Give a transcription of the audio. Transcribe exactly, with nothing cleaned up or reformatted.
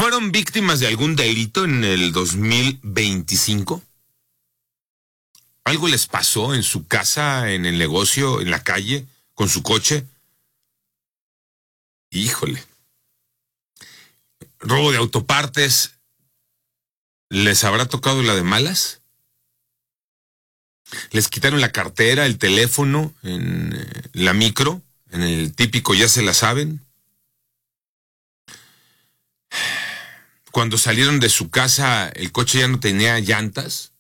¿Fueron víctimas de algún delito en el dos mil veinticinco? ¿Algo les pasó en su casa, en el negocio, en la calle, con su coche? Híjole. ¿Robo de autopartes? ¿Les habrá tocado la de malas? ¿Les quitaron la cartera, el teléfono, en eh, la micro, en el típico ya se la saben? Cuando salieron de su casa, el coche ya no tenía llantas.